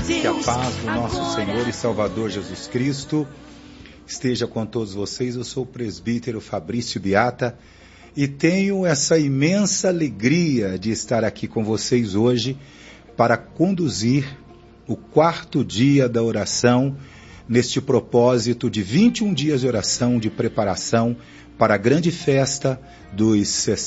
Que a paz do nosso Senhor e Salvador Jesus Cristo esteja com todos vocês. Eu sou o presbítero Fabrício Beata e tenho essa imensa alegria de estar aqui com vocês hoje para conduzir o 4º dia da oração neste propósito de 21 dias de oração de preparação para a grande festa dos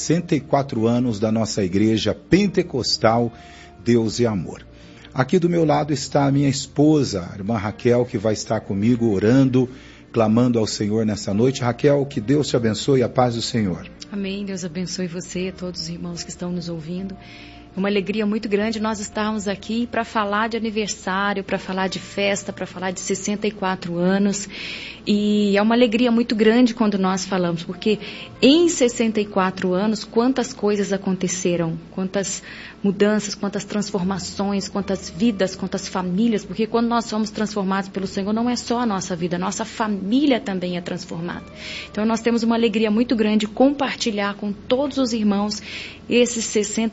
64 anos da nossa Igreja Pentecostal Deus e Amor. Aqui do meu lado está a minha esposa, a irmã Raquel, que vai estar comigo orando, clamando ao Senhor nessa noite. Raquel, que Deus te abençoe e a paz do Senhor. Amém, Deus abençoe você, todos os irmãos que estão nos ouvindo. É uma alegria muito grande nós estarmos aqui para falar de aniversário, para falar de festa, para falar de 64 anos. E é uma alegria muito grande quando nós falamos, porque em 64 anos, quantas coisas aconteceram, quantas mudanças, quantas transformações, quantas vidas, quantas famílias, porque quando nós somos transformados pelo Senhor, não é só a nossa vida, a nossa família também é transformada. Então nós temos uma alegria muito grande compartilhar com todos os irmãos esses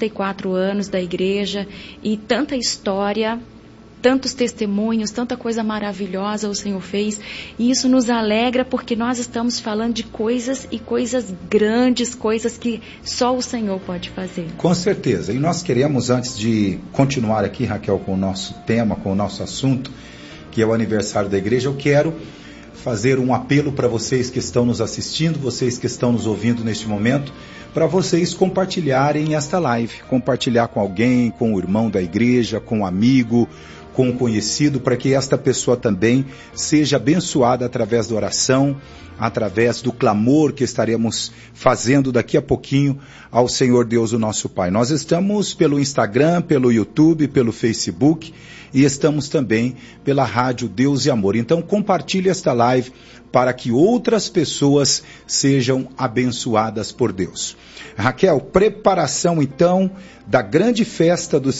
64 anos da igreja e tanta história, tantos testemunhos, tanta coisa maravilhosa o Senhor fez, e isso nos alegra porque nós estamos falando de coisas e coisas grandes, coisas que só o Senhor pode fazer. Com certeza, e nós queremos, antes de continuar aqui, Raquel, com o nosso tema, com o nosso assunto, que é o aniversário da igreja, eu quero fazer um apelo para vocês que estão nos assistindo, vocês que estão nos ouvindo neste momento, para vocês compartilharem esta live, compartilhar com alguém, com o irmão da igreja, com um amigo, com um conhecido, para que esta pessoa também seja abençoada através da oração, através do clamor que estaremos fazendo daqui a pouquinho ao Senhor Deus, o nosso Pai. Nós estamos pelo Instagram, pelo YouTube, pelo Facebook e estamos também pela Rádio Deus e Amor. Então compartilhe esta live para que outras pessoas sejam abençoadas por Deus. Raquel, preparação então da grande festa dos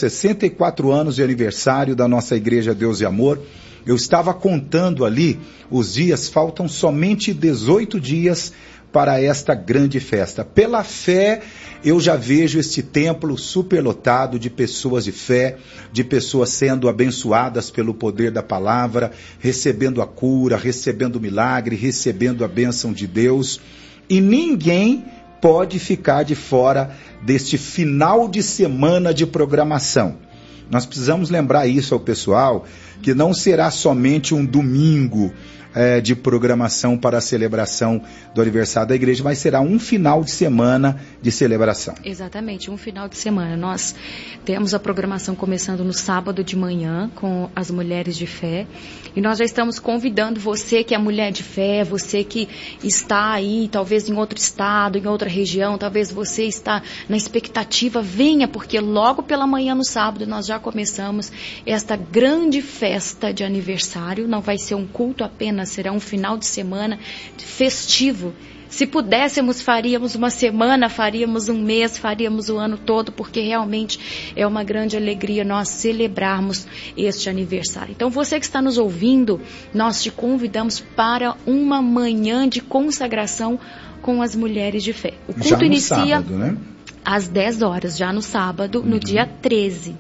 64 anos de aniversário da nossa Igreja Deus e Amor. Eu estava contando ali os dias, faltam somente 18 dias para esta grande festa. Pela fé, eu já vejo este templo superlotado de pessoas de fé, de pessoas sendo abençoadas pelo poder da palavra, recebendo a cura, recebendo o milagre, recebendo a bênção de Deus. E ninguém pode ficar de fora deste final de semana de programação. Nós precisamos lembrar isso ao pessoal, que não será somente um domingo de programação para a celebração do aniversário da igreja, mas será um final de semana de celebração. Exatamente, um final de semana. Nós temos a programação começando no sábado de manhã com as mulheres de fé, e nós já estamos convidando você que é mulher de fé, você que está aí, talvez em outro estado, em outra região, talvez você está na expectativa, venha, porque logo pela manhã no sábado nós já começamos esta grande festa de aniversário. Não vai ser um culto apenas, será um final de semana festivo. Se pudéssemos, faríamos uma semana, faríamos um mês, faríamos o ano todo, porque realmente é uma grande alegria nós celebrarmos este aniversário. Então, você que está nos ouvindo, nós te convidamos para uma manhã de consagração com as mulheres de fé. O culto inicia sábado, né? Às 10 horas, já no sábado, no dia 13.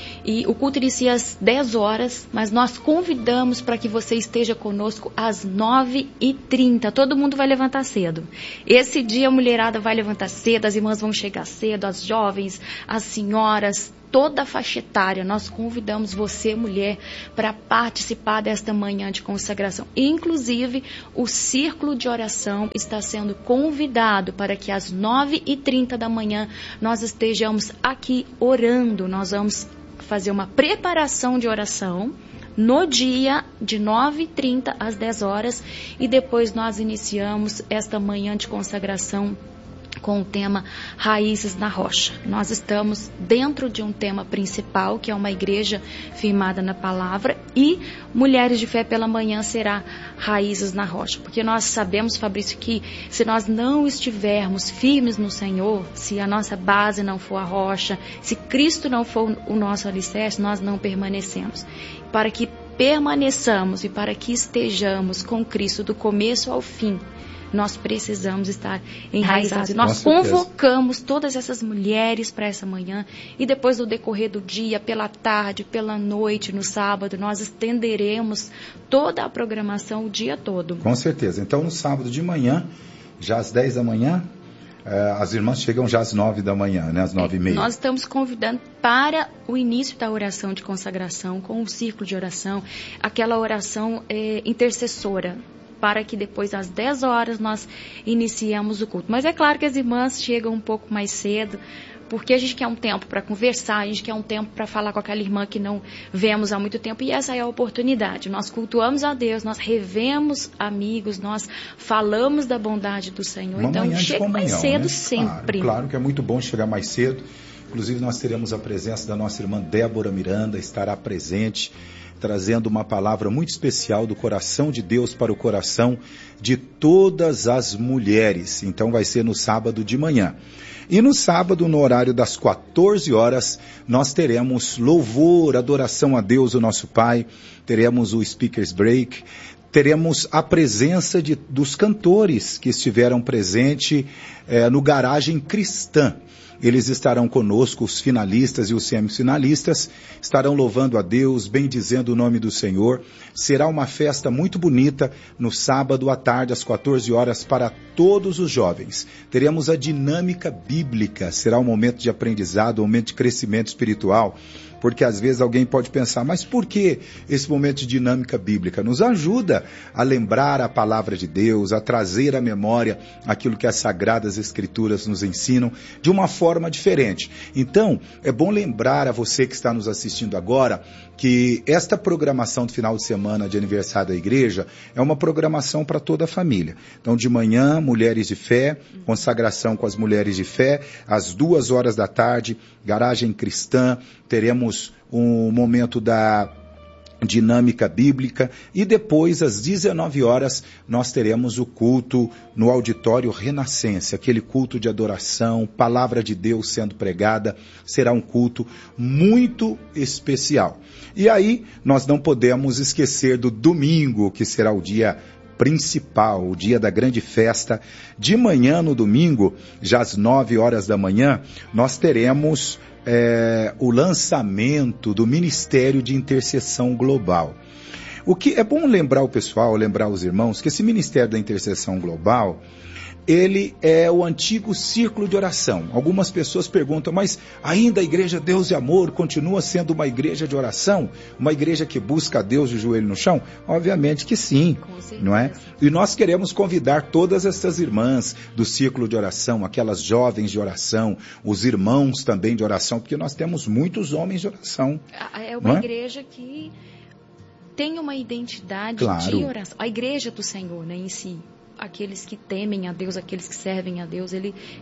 E o culto inicia às 10 horas, mas nós convidamos para que você esteja conosco às 9h30. Todo mundo vai levantar cedo. Esse dia a mulherada vai levantar cedo, as irmãs vão chegar cedo, as jovens, as senhoras, toda a faixa etária. Nós convidamos você, mulher, para participar desta manhã de consagração. Inclusive, o círculo de oração está sendo convidado para que às 9h30 da manhã nós estejamos aqui orando. Nós vamos fazer uma preparação de oração no dia de 9h30 às 10 horas e depois nós iniciamos esta manhã de consagração com o tema Raízes na Rocha. Nós estamos dentro de um tema principal, que é uma igreja firmada na palavra, e Mulheres de Fé pela manhã será Raízes na Rocha. Porque nós sabemos, Fabrício, que se nós não estivermos firmes no Senhor, se a nossa base não for a rocha, se Cristo não for o nosso alicerce, nós não permanecemos. Para que permaneçamos e para que estejamos com Cristo do começo ao fim, nós precisamos estar enraizados. Nós convocamos todas essas mulheres para essa manhã e depois no decorrer do dia, pela tarde, pela noite, no sábado, nós estenderemos toda a programação o dia todo. Com certeza. Então, no sábado de manhã, já às 10 da manhã, as irmãs chegam já às 9 da manhã, né? Às 9h30. Nós estamos convidando para o início da oração de consagração, com o círculo de oração, aquela oração intercessora, para que depois, às 10 horas, nós iniciemos o culto. Mas é claro que as irmãs chegam um pouco mais cedo, porque a gente quer um tempo para conversar, a gente quer um tempo para falar com aquela irmã que não vemos há muito tempo, e essa é a oportunidade. Nós cultuamos a Deus, nós revemos amigos, nós falamos da bondade do Senhor. Uma então, chega mais cedo, né? Sempre. Claro que é muito bom chegar mais cedo. Inclusive, nós teremos a presença da nossa irmã Débora Miranda, estará presente, trazendo uma palavra muito especial do coração de Deus para o coração de todas as mulheres. Então, vai ser no sábado de manhã. E no sábado, no horário das 14 horas, nós teremos louvor, adoração a Deus, o nosso Pai, teremos o Speakers Break, teremos a presença dos cantores que estiveram presentes no Garagem Cristã. Eles estarão conosco, os finalistas e os semifinalistas, estarão louvando a Deus, bendizendo o nome do Senhor. Será uma festa muito bonita no sábado à tarde, às 14 horas, para todos os jovens. Teremos a dinâmica bíblica, será um momento de aprendizado, um momento de crescimento espiritual. Porque às vezes alguém pode pensar, mas por que esse momento de dinâmica bíblica? Nos ajuda a lembrar a palavra de Deus, a trazer à memória aquilo que as Sagradas Escrituras nos ensinam de uma forma diferente. Então, é bom lembrar a você que está nos assistindo agora que esta programação de final de semana de aniversário da igreja é uma programação para toda a família. Então, de manhã, mulheres de fé, consagração com as mulheres de fé, às 2 horas da tarde, garagem cristã, teremos um momento da dinâmica bíblica e depois, às 19 horas, nós teremos o culto no auditório Renascença, aquele culto de adoração, palavra de Deus sendo pregada, será um culto muito especial. E aí, nós não podemos esquecer do domingo, que será o dia principal, o dia da grande festa. De manhã, no domingo, já às 9 horas da manhã, nós teremos o lançamento do Ministério de Intercessão Global. O que é bom lembrar o pessoal, lembrar os irmãos, que esse Ministério da Intercessão Global, ele é o antigo círculo de oração. Algumas pessoas perguntam, mas ainda a Igreja Deus e Amor continua sendo uma igreja de oração? Uma igreja que busca a Deus de joelho no chão? Obviamente que sim, não é? E nós queremos convidar todas essas irmãs do círculo de oração, aquelas jovens de oração, os irmãos também de oração, porque nós temos muitos homens de oração. É uma igreja que tem uma identidade de oração. A igreja do Senhor, né, em si. Aqueles que temem a Deus, aqueles que servem a Deus,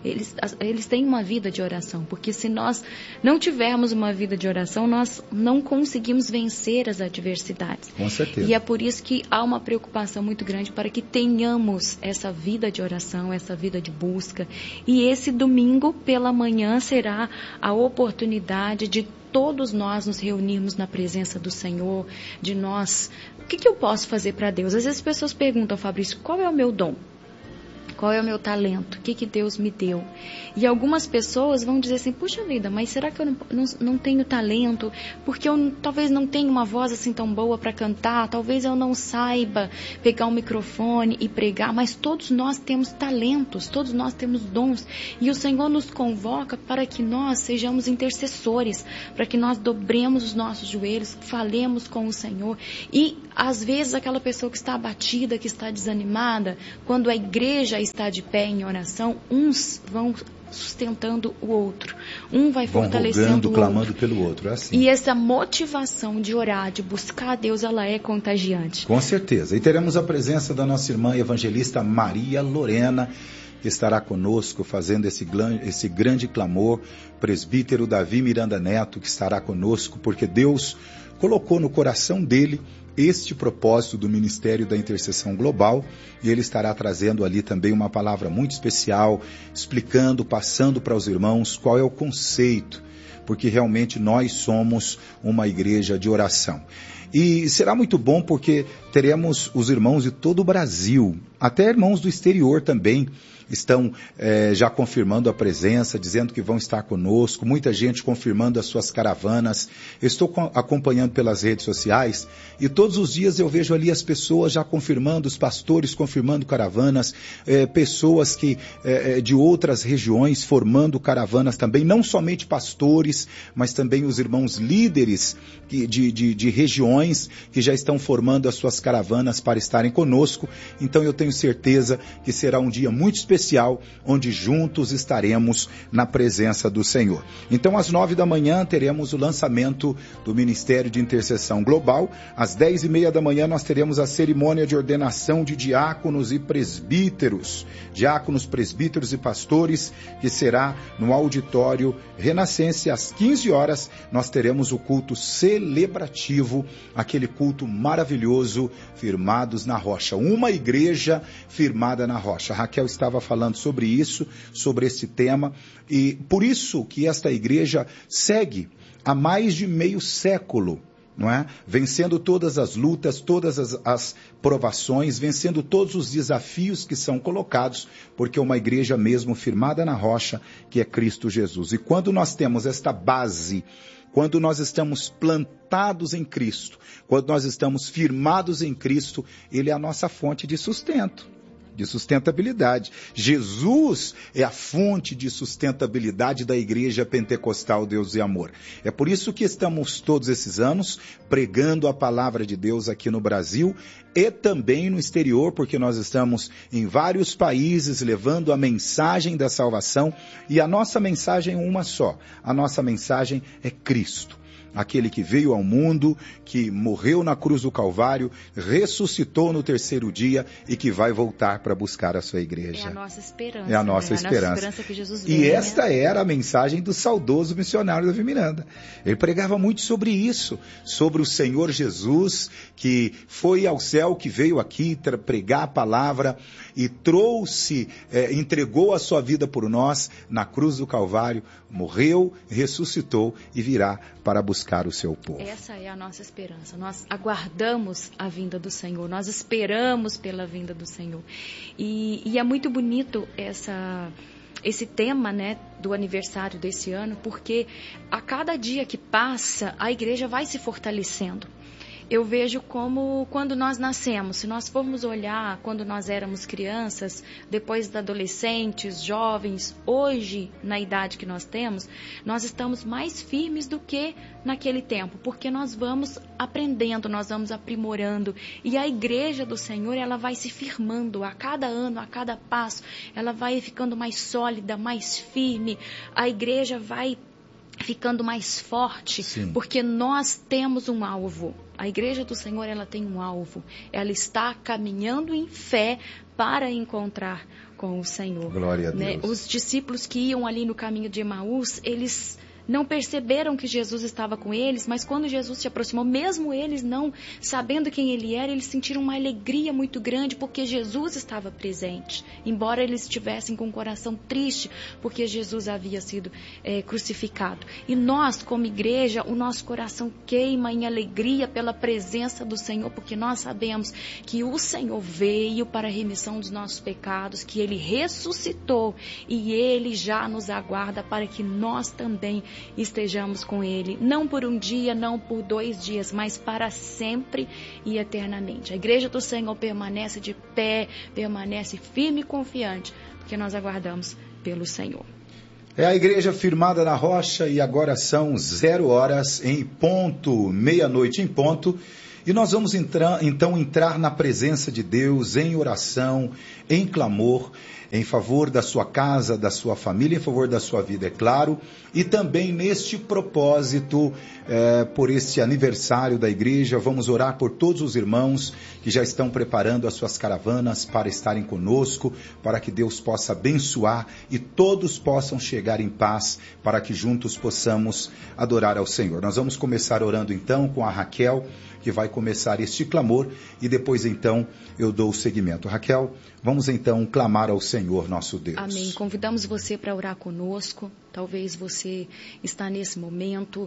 eles têm uma vida de oração, porque se nós não tivermos uma vida de oração, nós não conseguimos vencer as adversidades. Com certeza. E é por isso que há uma preocupação muito grande para que tenhamos essa vida de oração, essa vida de busca. E esse domingo pela manhã será a oportunidade de todos nós nos reunirmos na presença do Senhor, de nós... O que eu posso fazer para Deus? Às vezes as pessoas perguntam, Fabrício, qual é o meu dom? Qual é o meu talento? O que Deus me deu? E algumas pessoas vão dizer assim, puxa vida, mas será que eu não tenho talento? Porque eu talvez não tenha uma voz assim tão boa para cantar, talvez eu não saiba pegar um microfone e pregar, mas todos nós temos talentos, todos nós temos dons. E o Senhor nos convoca para que nós sejamos intercessores, para que nós dobremos os nossos joelhos, falemos com o Senhor. E às vezes aquela pessoa que está abatida, que está desanimada, quando a igreja está de pé em oração, uns vão sustentando o outro, um vai fortalecendo o outro, clamando pelo outro, é assim. E essa motivação de orar, de buscar a Deus, ela é contagiante. Com certeza. E teremos a presença da nossa irmã evangelista Maria Lorena, que estará conosco fazendo esse grande clamor, presbítero Davi Miranda Neto, que estará conosco, porque Deus colocou no coração dele este propósito do Ministério da Intercessão Global, e ele estará trazendo ali também uma palavra muito especial, explicando, passando para os irmãos qual é o conceito, porque realmente nós somos uma igreja de oração. E será muito bom porque teremos os irmãos de todo o Brasil, até irmãos do exterior também, estão já confirmando a presença, dizendo que vão estar conosco, muita gente confirmando as suas caravanas. Eu estou acompanhando pelas redes sociais e todos os dias eu vejo ali as pessoas já confirmando, os pastores confirmando caravanas, pessoas que de outras regiões formando caravanas também, não somente pastores, mas também os irmãos líderes de regiões que já estão formando as suas caravanas para estarem conosco. Então eu tenho certeza que será um dia muito especial, onde juntos estaremos na presença do Senhor. Então, às 9h teremos o lançamento do Ministério de Intercessão Global. Às 10h30 nós teremos a cerimônia de ordenação de diáconos e presbíteros. Diáconos, presbíteros e pastores, que será no auditório Renascença. Às 15h nós teremos o culto celebrativo, aquele culto maravilhoso, firmados na rocha. Uma igreja firmada na rocha. A Raquel estava falando sobre isso, sobre esse tema, e por isso que esta igreja segue há mais de meio século, não é? Vencendo todas as lutas, todas as provações, vencendo todos os desafios que são colocados, porque é uma igreja mesmo firmada na rocha, que é Cristo Jesus. E quando nós temos esta base, quando nós estamos plantados em Cristo, quando nós estamos firmados em Cristo, Ele é a nossa fonte de sustento, de sustentabilidade. Jesus é a fonte de sustentabilidade da Igreja Pentecostal Deus e Amor. É por isso que estamos todos esses anos pregando a palavra de Deus aqui no Brasil e também no exterior, porque nós estamos em vários países levando a mensagem da salvação, e a nossa mensagem é uma só. A nossa mensagem é Cristo. Aquele que veio ao mundo, que morreu na cruz do Calvário, ressuscitou no terceiro dia e que vai voltar para buscar a sua igreja. É a nossa esperança. É a nossa esperança. A nossa esperança que Jesus veio, E esta era a mensagem do saudoso missionário Davi Miranda. Ele pregava muito sobre isso, sobre o Senhor Jesus, que foi ao céu, que veio aqui pregar a palavra e trouxe, entregou a sua vida por nós na cruz do Calvário, morreu, ressuscitou e virá para buscar o seu povo. Essa é a nossa esperança. Nós aguardamos a vinda do Senhor, nós esperamos pela vinda do Senhor. E é muito bonito esse tema, né, do aniversário desse ano, porque a cada dia que passa, a igreja vai se fortalecendo. Eu vejo como quando nós nascemos, se nós formos olhar quando nós éramos crianças, depois adolescentes, jovens, hoje, na idade que nós temos, nós estamos mais firmes do que naquele tempo, porque nós vamos aprendendo, nós vamos aprimorando, e a igreja do Senhor, ela vai se firmando a cada ano, a cada passo, ela vai ficando mais sólida, mais firme, a igreja vai ficando mais forte. Sim. Porque nós temos um alvo. A igreja do Senhor, ela tem um alvo. Ela está caminhando em fé para encontrar com o Senhor. Glória a Deus. Né? Os discípulos que iam ali no caminho de Emaús, eles não perceberam que Jesus estava com eles, mas quando Jesus se aproximou, mesmo eles não sabendo quem ele era, eles sentiram uma alegria muito grande porque Jesus estava presente, embora eles estivessem com o coração triste porque Jesus havia sido crucificado. E nós, como igreja, o nosso coração queima em alegria pela presença do Senhor, porque nós sabemos que o Senhor veio para a remissão dos nossos pecados, que Ele ressuscitou e Ele já nos aguarda para que nós também estejamos com Ele, não por um dia, não por 2 dias, mas para sempre e eternamente. A igreja do Senhor permanece de pé, permanece firme e confiante, porque nós aguardamos pelo Senhor. É a igreja firmada na rocha e agora são 0h em ponto, meia-noite em ponto. E nós vamos entrar na presença de Deus em oração, em clamor, em favor da sua casa, da sua família, em favor da sua vida, é claro. E também neste propósito, por este aniversário da igreja, vamos orar por todos os irmãos que já estão preparando as suas caravanas para estarem conosco, para que Deus possa abençoar e todos possam chegar em paz, para que juntos possamos adorar ao Senhor. Nós vamos começar orando então com a Raquel, que vai começar este clamor, e depois então eu dou o seguimento. Raquel, vamos então clamar ao Senhor nosso Deus. Amém. Convidamos você para orar conosco. Talvez você está nesse momento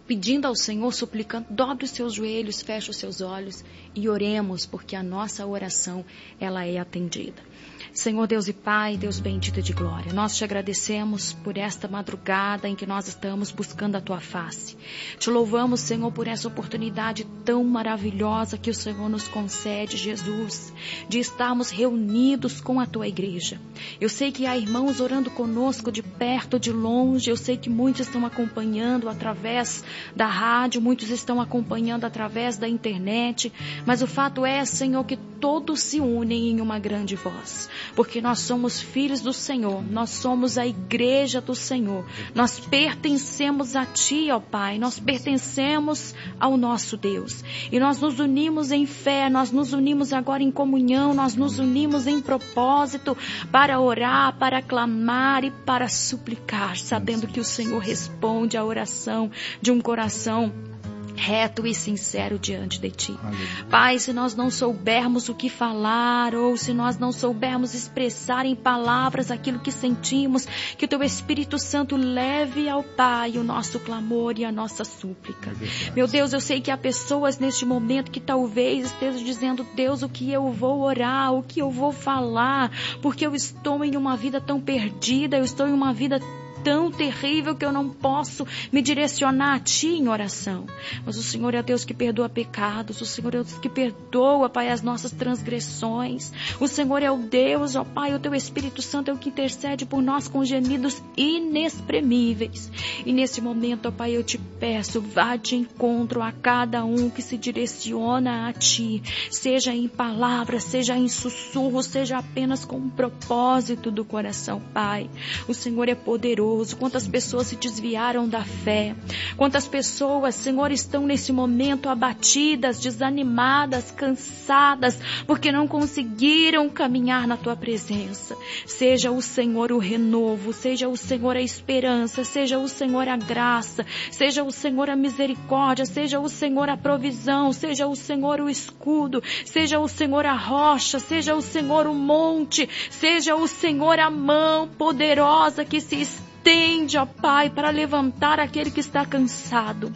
pedindo ao Senhor, suplicando, dobre os seus joelhos, feche os seus olhos e oremos, porque a nossa oração, ela é atendida. Senhor Deus e Pai, Deus bendito de glória, nós te agradecemos por esta madrugada em que nós estamos buscando a Tua face. Te louvamos, Senhor, por essa oportunidade tão maravilhosa que o Senhor nos concede, Jesus, de estarmos reunidos com a Tua igreja. Eu sei que há irmãos orando conosco de perto, de longe, eu sei que muitos estão acompanhando através da rádio, muitos estão acompanhando através da internet, mas o fato é, Senhor, que todos se unem em uma grande voz, porque nós somos filhos do Senhor, nós somos a igreja do Senhor, nós pertencemos a Ti, ó Pai, nós pertencemos ao nosso Deus, e nós nos unimos em fé, nós nos unimos agora em comunhão, nós nos unimos em propósito para orar, para clamar e para suplicar, sabendo que o Senhor responde à oração de um coração reto e sincero diante de Ti. Pai, se nós não soubermos o que falar, ou se nós não soubermos expressar em palavras aquilo que sentimos, que o Teu Espírito Santo leve ao Pai o nosso clamor e a nossa súplica. Meu Deus, eu sei que há pessoas neste momento que talvez estejam dizendo, Deus, o que eu vou orar, o que eu vou falar, porque eu estou em uma vida tão perdida, eu estou em uma vida tão terrível que eu não posso me direcionar a Ti em oração. Mas o Senhor é Deus que perdoa pecados, o Senhor é Deus que perdoa, Pai, as nossas transgressões. O Senhor é o Deus, ó Pai, o Teu Espírito Santo é o que intercede por nós com gemidos inexprimíveis. E nesse momento, ó Pai, eu Te peço, vá de encontro a cada um que se direciona a Ti, seja em palavras, seja em sussurros, seja apenas com um propósito do coração, Pai. O Senhor é poderoso. Quantas pessoas se desviaram da fé, quantas pessoas, Senhor, estão nesse momento abatidas, desanimadas, cansadas, porque não conseguiram caminhar na Tua presença. Seja o Senhor o renovo, seja o Senhor a esperança, seja o Senhor a graça, seja o Senhor a misericórdia, seja o Senhor a provisão, seja o Senhor o escudo, seja o Senhor a rocha, seja o Senhor o monte, seja o Senhor a mão poderosa que se estende, ó Pai, para levantar aquele que está cansado,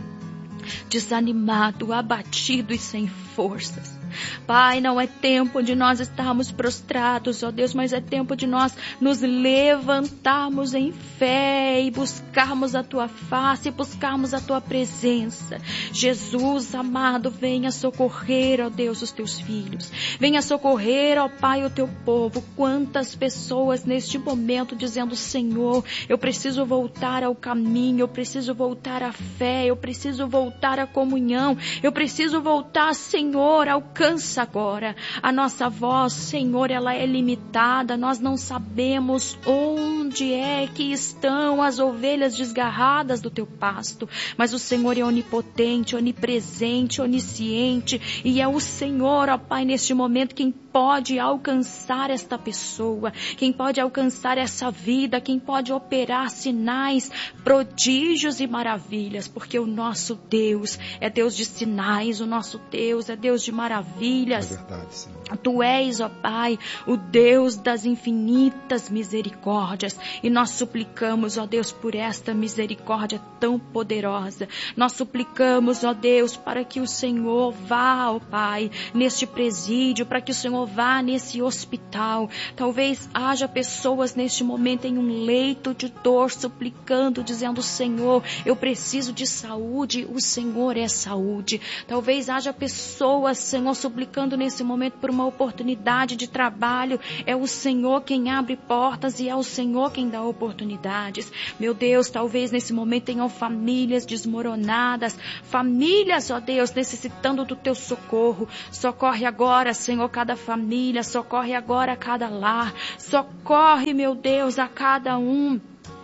desanimado, abatido e sem forças. Pai, não é tempo de nós estarmos prostrados, ó Deus, mas é tempo de nós nos levantarmos em fé e buscarmos a Tua face, e buscarmos a Tua presença. Jesus, amado, venha socorrer, ó Deus, os Teus filhos. Venha socorrer, ó Pai, o Teu povo. Quantas pessoas neste momento dizendo, Senhor, eu preciso voltar ao caminho, eu preciso voltar à fé, eu preciso voltar à comunhão, eu preciso voltar, Senhor, ao alcança agora. A nossa voz, Senhor, ela é limitada. Nós não sabemos onde é que estão as ovelhas desgarradas do Teu pasto. Mas o Senhor é onipotente, onipresente, onisciente. E é o Senhor, ó Pai, neste momento, quem pode alcançar esta pessoa, quem pode alcançar essa vida, quem pode operar sinais, prodígios e maravilhas. Porque o nosso Deus é Deus de sinais, o nosso Deus é Deus de maravilhas. É verdade, Senhor. Tu és, ó Pai, o Deus das infinitas misericórdias. E nós suplicamos, ó Deus, por esta misericórdia tão poderosa. Nós suplicamos, ó Deus, para que o Senhor vá, ó Pai, neste presídio, para que o Senhor vá nesse hospital. Talvez haja pessoas neste momento em um leito de dor, suplicando, dizendo, Senhor, eu preciso de saúde. O Senhor é saúde. Talvez haja pessoas, Senhor, suplicando nesse momento por uma oportunidade de trabalho. É o Senhor quem abre portas e é o Senhor quem dá oportunidades. Meu Deus, talvez nesse momento tenham famílias desmoronadas, famílias, ó Deus, necessitando do Teu socorro. Socorre agora, Senhor, cada família, socorre agora cada lar, socorre, meu Deus, a cada um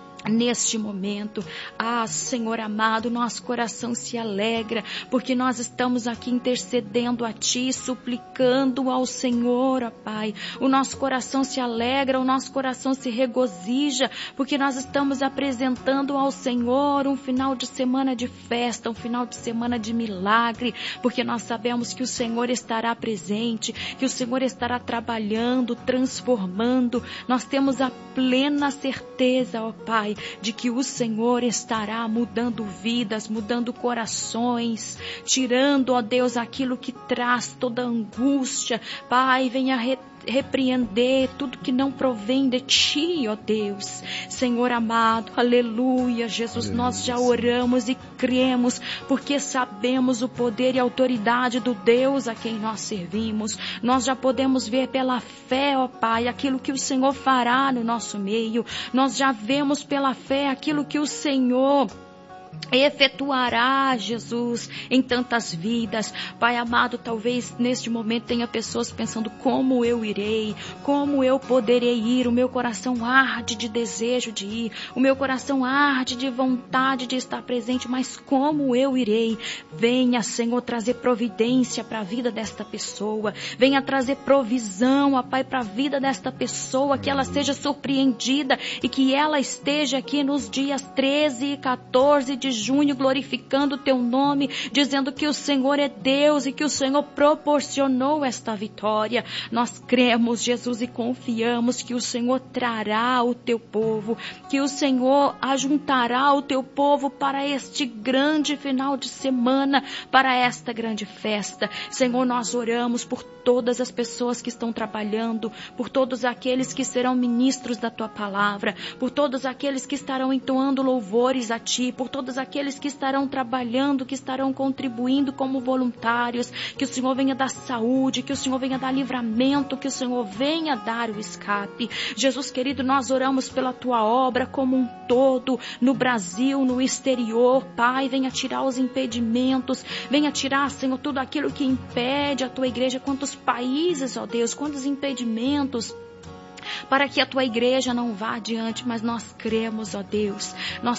neste momento. Ah, Senhor amado, nosso coração se alegra, porque nós estamos aqui intercedendo a Ti, suplicando ao Senhor, ó Pai. O nosso coração se alegra, o nosso coração se regozija, porque nós estamos apresentando ao Senhor um final de semana de festa, um final de semana de milagre, porque nós sabemos que o Senhor estará presente, que o Senhor estará trabalhando, transformando. Nós temos a plena certeza, ó Pai, Pai, de que o Senhor estará mudando vidas, mudando corações, tirando, ó Deus, aquilo que traz toda angústia. Pai, venha repreender tudo que não provém de Ti, ó Deus. Senhor amado, aleluia, Jesus, aleluia. Nós já oramos e cremos, porque sabemos o poder e a autoridade do Deus a quem nós servimos. Nós já podemos ver pela fé, ó Pai, aquilo que o Senhor fará no nosso meio. Nós já vemos pela fé aquilo que o Senhor efetuará, Jesus, em tantas vidas. Pai amado, talvez neste momento tenha pessoas pensando: como eu irei, como eu poderei ir? O meu coração arde de desejo de ir, o meu coração arde de vontade de estar presente, mas como eu irei? Venha, Senhor, trazer providência para a vida desta pessoa, venha trazer provisão, ó Pai, para a vida desta pessoa, que ela seja surpreendida e que ela esteja aqui nos dias 13 e 14 de junho, glorificando o Teu nome, dizendo que o Senhor é Deus e que o Senhor proporcionou esta vitória. Nós cremos, Jesus, e confiamos que o Senhor trará o Teu povo, que o Senhor ajuntará o Teu povo para este grande final de semana, para esta grande festa. Senhor, nós oramos por todas as pessoas que estão trabalhando, por todos aqueles que serão ministros da Tua palavra, por todos aqueles que estarão entoando louvores a Ti, por todos aqueles que estarão trabalhando, que estarão contribuindo como voluntários. Que o Senhor venha dar saúde, que o Senhor venha dar livramento, que o Senhor venha dar o escape. Jesus querido, nós oramos pela Tua obra como um todo, no Brasil, no exterior. Pai, venha tirar os impedimentos, venha tirar, Senhor, tudo aquilo que impede a Tua igreja. Quantos países, ó Deus, quantos impedimentos para que a Tua igreja não vá adiante, mas nós cremos, ó Deus,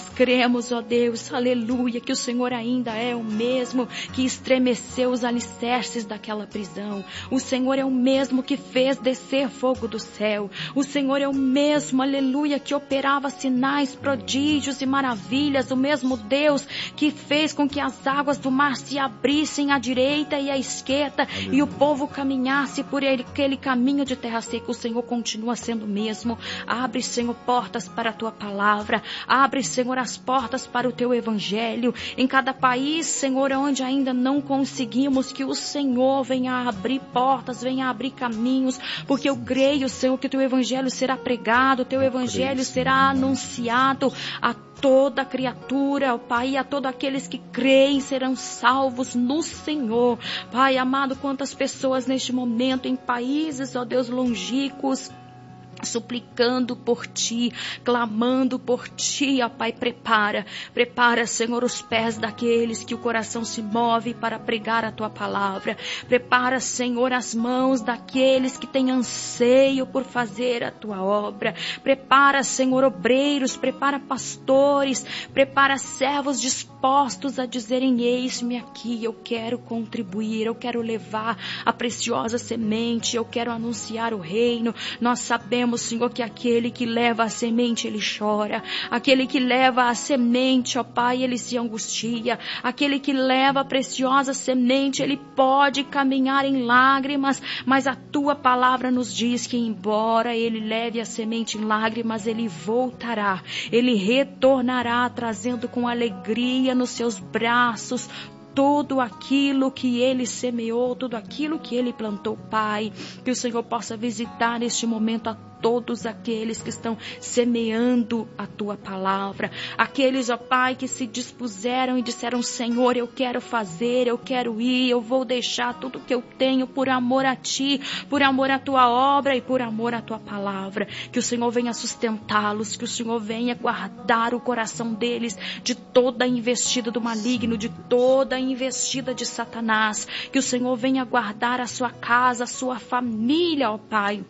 aleluia, que o Senhor ainda é o mesmo que estremeceu os alicerces daquela prisão. O Senhor é o mesmo que fez descer fogo do céu. O Senhor é o mesmo, aleluia, que operava sinais, prodígios e maravilhas. O mesmo Deus que fez com que as águas do mar se abrissem à direita e à esquerda, aleluia, e o povo caminhasse por aquele caminho de terra seca. O Senhor continua sendo o mesmo. Abre, Senhor, portas para a Tua palavra. Abre, Senhor, as portas para o Teu evangelho. Em cada país, Senhor, onde ainda não conseguimos, que o Senhor venha abrir portas, venha abrir caminhos, porque eu creio, Senhor, que o Teu evangelho será pregado, o Teu evangelho será anunciado a toda criatura, ó Pai, a todos aqueles que creem serão salvos no Senhor. Pai amado, quantas pessoas neste momento em países, ó Deus, longínquos, suplicando por Ti, clamando por Ti, ó Pai, prepara, Senhor, os pés daqueles que o coração se move para pregar a Tua palavra. Prepara, Senhor, as mãos daqueles que têm anseio por fazer a Tua obra. Prepara, Senhor, obreiros, prepara pastores, prepara servos dispostos a dizerem: eis-me aqui, eu quero contribuir, eu quero levar a preciosa semente, eu quero anunciar o reino. Nós sabemos, Senhor, que aquele que leva a semente, ele chora. Aquele que leva a semente, ó Pai, ele se angustia. Aquele que leva a preciosa semente, ele pode caminhar em lágrimas, mas a Tua palavra nos diz que, embora ele leve a semente em lágrimas, ele voltará, ele retornará, trazendo com alegria nos seus braços tudo aquilo que ele semeou, tudo aquilo que ele plantou. Pai, que o Senhor possa visitar neste momento a todos aqueles que estão semeando a Tua palavra, aqueles, ó Pai, que se dispuseram e disseram: Senhor, eu quero fazer, eu quero ir, eu vou deixar tudo que eu tenho por amor a Ti, por amor à Tua obra e por amor à Tua palavra. Que o Senhor venha sustentá-los, que o Senhor venha guardar o coração deles de toda a investida do maligno, de toda a investida de Satanás. Que o Senhor venha guardar a sua casa, a sua família, ó Pai.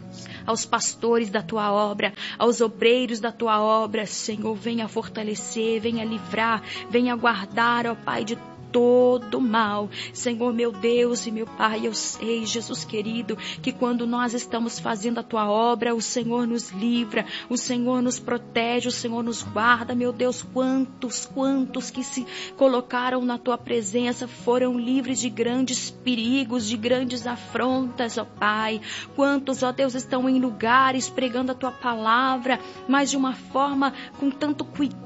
Aos pastores da Tua obra, aos obreiros da Tua obra, Senhor, venha fortalecer, venha livrar, venha guardar, ó Pai, de todo mal. Senhor, meu Deus e meu Pai, eu sei, Jesus querido, que quando nós estamos fazendo a tua obra, o Senhor nos livra, o Senhor nos protege, o Senhor nos guarda. Meu Deus, quantos que se colocaram na tua presença foram livres de grandes perigos, de grandes afrontas, ó Pai. Quantos, ó Deus, estão em lugares pregando a tua palavra, mas de uma forma com tanto cuidado,